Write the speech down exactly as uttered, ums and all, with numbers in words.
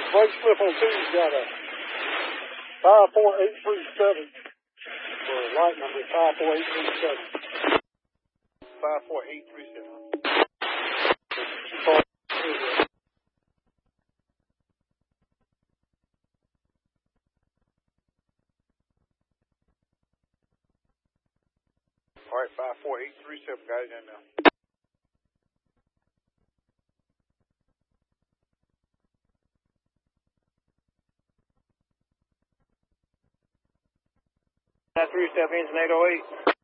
brake slip on two's got a five four eight three seven. For light number five four eight three seven. five four eight three seven. All right, five four eight three seven, got it in now. nine three seven, engine eight oh eight.